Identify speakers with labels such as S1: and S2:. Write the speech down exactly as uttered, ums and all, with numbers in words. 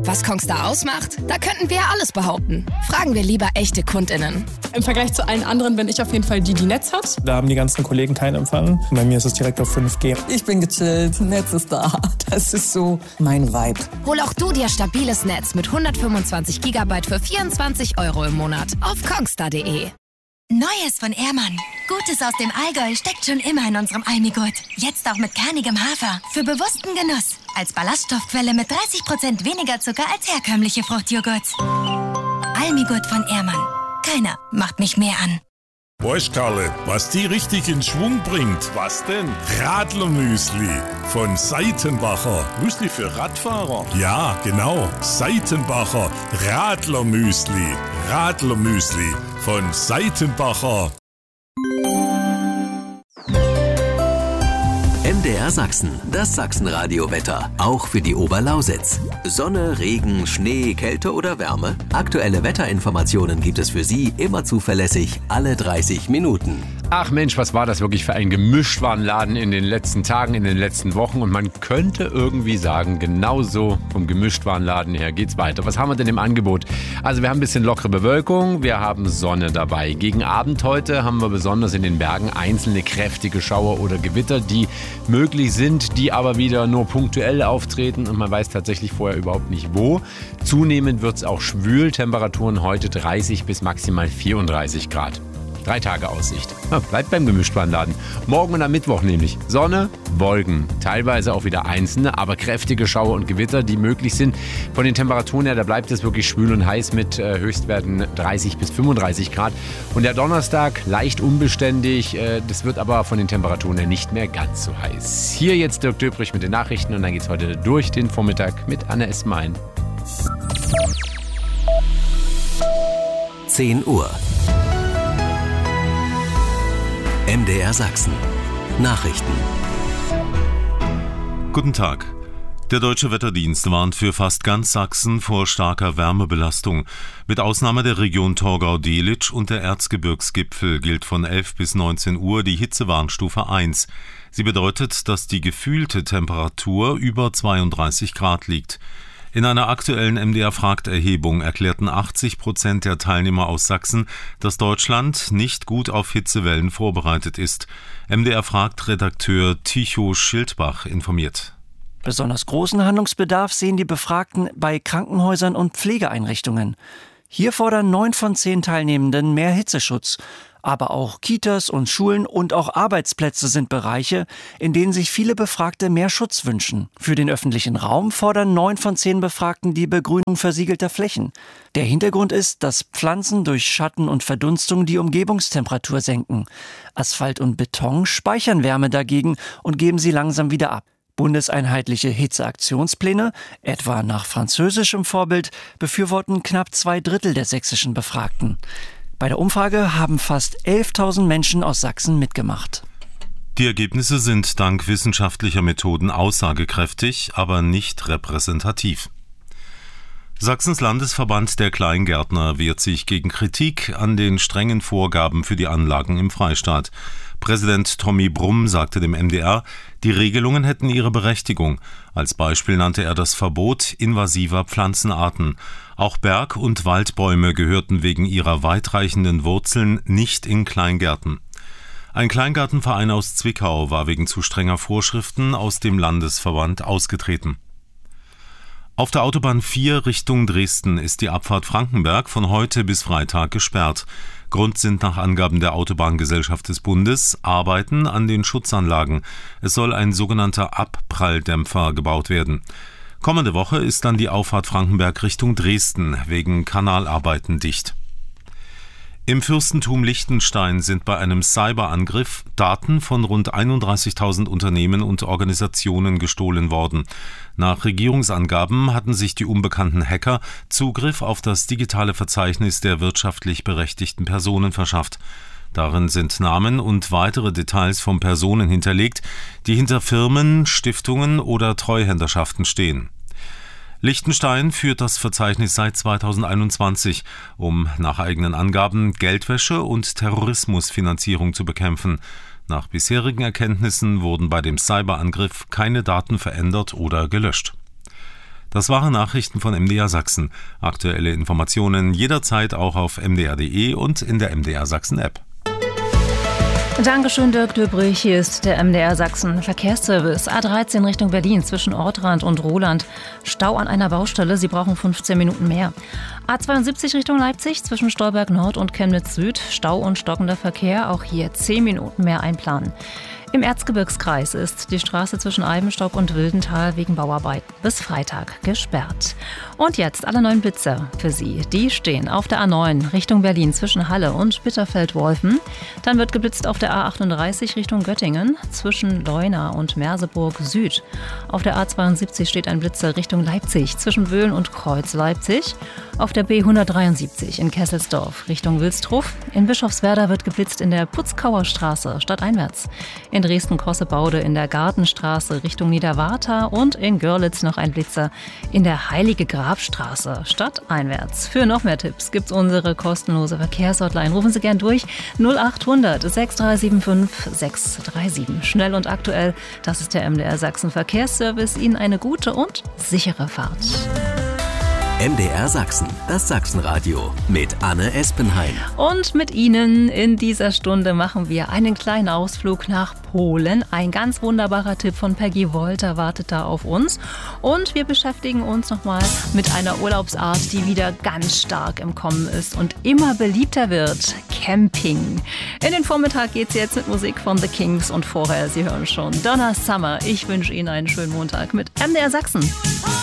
S1: Was Kongstar ausmacht? Da könnten wir ja alles behaupten. Fragen wir lieber echte KundInnen.
S2: Im Vergleich zu allen anderen bin ich auf jeden Fall die, die Netz hat.
S3: Da haben die ganzen Kollegen keinen Empfang. Bei mir ist es direkt auf fünf G.
S4: Ich bin gechillt, Netz ist da. Das ist so mein Vibe.
S1: Hol auch du dir stabiles Netz mit hundertfünfundzwanzig Gigabyte für vierundzwanzig Euro im Monat auf kongstar punkt de.
S5: Neues von Ehrmann. Gutes aus dem Allgäu steckt schon immer in unserem Almigurt. Jetzt auch mit kernigem Hafer. Für bewussten Genuss. Als Ballaststoffquelle mit dreißig Prozent weniger Zucker als herkömmliche Fruchtjoghurts. Almigurt von Ehrmann. Keiner macht mich mehr an.
S6: Weißt Karle, was die richtig in Schwung bringt? Was denn? Radlermüsli von Seitenbacher. Müsli für Radfahrer? Ja, genau. Seitenbacher Radlermüsli. Radlermüsli von Seitenbacher.
S7: M D R Sachsen, das Sachsenradio-Wetter, auch für die Oberlausitz. Sonne, Regen, Schnee, Kälte oder Wärme? Aktuelle Wetterinformationen gibt es für Sie immer zuverlässig, alle dreißig Minuten.
S8: Ach Mensch, was war das wirklich für ein Gemischtwarenladen in den letzten Tagen, in den letzten Wochen? Und man könnte irgendwie sagen, genauso vom Gemischtwarenladen her geht's weiter. Was haben wir denn im Angebot? Also wir haben ein bisschen lockere Bewölkung, wir haben Sonne dabei. Gegen Abend heute haben wir besonders in den Bergen einzelne kräftige Schauer oder Gewitter, die möglich sind, die aber wieder nur punktuell auftreten und man weiß tatsächlich vorher überhaupt nicht wo. Zunehmend wird's auch schwül, Temperaturen heute dreißig bis maximal vierunddreißig Grad. Drei Tage Aussicht. Ja, bleibt beim Gemischtwarenladen. Morgen und am Mittwoch nämlich Sonne, Wolken. Teilweise auch wieder einzelne, aber kräftige Schauer und Gewitter, die möglich sind. Von den Temperaturen her, da bleibt es wirklich schwül und heiß mit äh, Höchstwerten dreißig bis fünfunddreißig Grad. Und der Donnerstag leicht unbeständig. Äh, das wird aber von den Temperaturen her nicht mehr ganz so heiß. Hier jetzt Dirk Döbrich mit den Nachrichten und dann geht's heute durch den Vormittag mit Anne Esmein.
S7: zehn Uhr. M D R Sachsen. Nachrichten.
S9: Guten Tag. Der Deutsche Wetterdienst warnt für fast ganz Sachsen vor starker Wärmebelastung. Mit Ausnahme der Region Torgau-Delitzsch und der Erzgebirgsgipfel gilt von elf bis neunzehn Uhr die Hitzewarnstufe eins. Sie bedeutet, dass die gefühlte Temperatur über zweiunddreißig Grad liegt. In einer aktuellen M D R-Fragt-Erhebung erklärten achtzig Prozent der Teilnehmer aus Sachsen, dass Deutschland nicht gut auf Hitzewellen vorbereitet ist. M D R-Fragt-Redakteur Tycho Schildbach informiert.
S10: Besonders großen Handlungsbedarf sehen die Befragten bei Krankenhäusern und Pflegeeinrichtungen. Hier fordern neun von zehn Teilnehmenden mehr Hitzeschutz. Aber auch Kitas und Schulen und auch Arbeitsplätze sind Bereiche, in denen sich viele Befragte mehr Schutz wünschen. Für den öffentlichen Raum fordern neun von zehn Befragten die Begrünung versiegelter Flächen. Der Hintergrund ist, dass Pflanzen durch Schatten und Verdunstung die Umgebungstemperatur senken. Asphalt und Beton speichern Wärme dagegen und geben sie langsam wieder ab. Bundeseinheitliche Hitzeaktionspläne, etwa nach französischem Vorbild, befürworten knapp zwei Drittel der sächsischen Befragten. Bei der Umfrage haben fast elftausend Menschen aus Sachsen mitgemacht.
S9: Die Ergebnisse sind dank wissenschaftlicher Methoden aussagekräftig, aber nicht repräsentativ. Sachsens Landesverband der Kleingärtner wehrt sich gegen Kritik an den strengen Vorgaben für die Anlagen im Freistaat. Präsident Tommy Brumm sagte dem M D R, die Regelungen hätten ihre Berechtigung. Als Beispiel nannte er das Verbot invasiver Pflanzenarten. Auch Berg- und Waldbäume gehörten wegen ihrer weitreichenden Wurzeln nicht in Kleingärten. Ein Kleingartenverein aus Zwickau war wegen zu strenger Vorschriften aus dem Landesverband ausgetreten. Auf der Autobahn vier Richtung Dresden ist die Abfahrt Frankenberg von heute bis Freitag gesperrt. Grund sind nach Angaben der Autobahngesellschaft des Bundes Arbeiten an den Schutzanlagen. Es soll ein sogenannter Abpralldämpfer gebaut werden. Kommende Woche ist dann die Auffahrt Frankenberg Richtung Dresden wegen Kanalarbeiten dicht. Im Fürstentum Liechtenstein sind bei einem Cyberangriff Daten von rund einunddreißigtausend Unternehmen und Organisationen gestohlen worden. Nach Regierungsangaben hatten sich die unbekannten Hacker Zugriff auf das digitale Verzeichnis der wirtschaftlich berechtigten Personen verschafft. Darin sind Namen und weitere Details von Personen hinterlegt, die hinter Firmen, Stiftungen oder Treuhänderschaften stehen. Liechtenstein führt das Verzeichnis seit zweitausendeinundzwanzig, um nach eigenen Angaben Geldwäsche und Terrorismusfinanzierung zu bekämpfen. Nach bisherigen Erkenntnissen wurden bei dem Cyberangriff keine Daten verändert oder gelöscht. Das waren Nachrichten von M D R Sachsen. Aktuelle Informationen jederzeit auch auf m d r punkt d e und in der M D R Sachsen App.
S11: Dankeschön, Dirk Döbrich. Hier ist der M D R Sachsen Verkehrsservice. A dreizehn Richtung Berlin zwischen Ortrand und Roland. Stau an einer Baustelle. Sie brauchen fünfzehn Minuten mehr. A zweiundsiebzig Richtung Leipzig zwischen Stolberg Nord und Chemnitz Süd. Stau und stockender Verkehr. Auch hier zehn Minuten mehr einplanen. Im Erzgebirgskreis ist die Straße zwischen Eibenstock und Wildental wegen Bauarbeiten bis Freitag gesperrt. Und jetzt alle neuen Blitzer für Sie. Die stehen auf der A neun Richtung Berlin zwischen Halle und Bitterfeld-Wolfen. Dann wird geblitzt auf der A achtunddreißig Richtung Göttingen zwischen Leuna und Merseburg Süd. Auf der A zweiundsiebzig steht ein Blitzer Richtung Leipzig zwischen Wöhlen und Kreuz Leipzig. Auf der B hundertdreiundsiebzig in Kesselsdorf Richtung Wilsdruf. In Bischofswerda wird geblitzt in der Putzkauer Straße stadteinwärts. In Dresden-Kossebaude in der Gartenstraße Richtung Niederwarta und in Görlitz noch ein Blitzer in der Heilige Grabstraße stadteinwärts. Für noch mehr Tipps gibt's unsere kostenlose Verkehrshotline. Rufen Sie gern durch null achthundert sechs drei sieben fünf sechs drei sieben. Schnell und aktuell, das ist der M D R Sachsen Verkehrsservice. Ihnen eine gute und sichere Fahrt.
S7: M D R Sachsen, das Sachsenradio mit Anne Espenheim.
S11: Und mit Ihnen in dieser Stunde machen wir einen kleinen Ausflug nach Polen. Ein ganz wunderbarer Tipp von Peggy Wolter wartet da auf uns. Und wir beschäftigen uns nochmal mit einer Urlaubsart, die wieder ganz stark im Kommen ist und immer beliebter wird. Camping. In den Vormittag geht's jetzt mit Musik von The Kings und vorher, Sie hören schon, Donna Summer. Ich wünsche Ihnen einen schönen Montag mit M D R Sachsen.